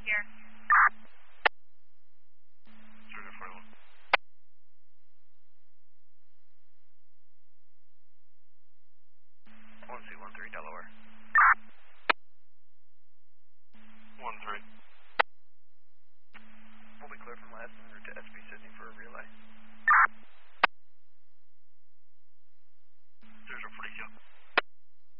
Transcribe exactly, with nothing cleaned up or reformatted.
here. zero forty-one. one two one three Delaware. one three. We'll be clear from last en route to S